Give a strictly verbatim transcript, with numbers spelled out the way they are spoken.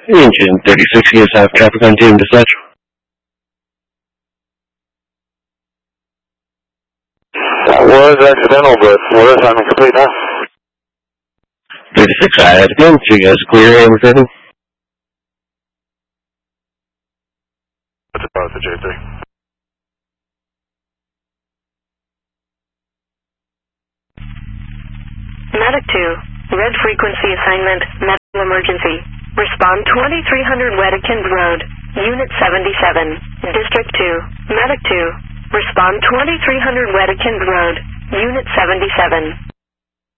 Engine thirty-six, you guys have traffic on team dispatch. That was accidental, but we're assignment complete now. thirty-six, I had again, so you guys clear air returning. What's about the J three? Medic two, red frequency assignment, medical emergency. Respond twenty-three hundred Wedekind Road, Unit seventy-seven, District two, Medic two. Respond twenty-three hundred Wedekind Road, Unit seventy-seven.